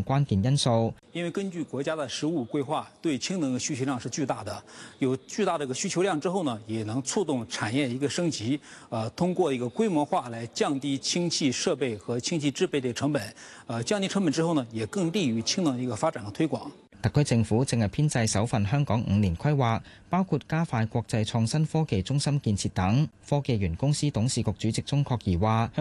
關鍵因素。 因為根據國家的實務規劃，對氫能的需求量是巨大的，有巨大的一個需求量之後呢，也能促動產業一個升級。通過一個規模化來降低氫氣設備和氫氣製備的成本。降低成本之後呢，也更利於氫能的一個發展和推廣。 特區政府正係編製首份香港5年規劃，包括加快國際創新科技中心建設等。科技園公司董事局主席鍾國儀話：